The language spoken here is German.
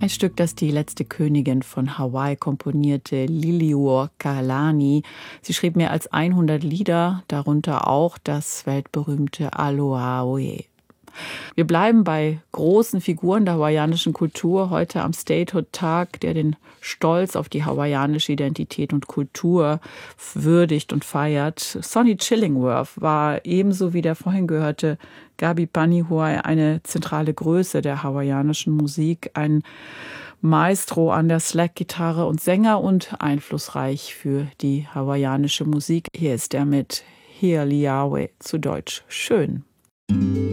Ein Stück, das die letzte Königin von Hawaii komponierte, Liliuokalani. Sie schrieb mehr als 100 Lieder, darunter auch das weltberühmte Aloha. Wir bleiben bei großen Figuren der hawaiianischen Kultur, heute am Statehood-Tag, der den Stolz auf die hawaiianische Identität und Kultur würdigt und feiert. Sonny Chillingworth war ebenso wie der vorhin gehörte Gabi Panihuai eine zentrale Größe der hawaiianischen Musik, ein Maestro an der Slack-Gitarre und Sänger und einflussreich für die hawaiianische Musik. Hier ist er mit Hialiawe, zu Deutsch schön.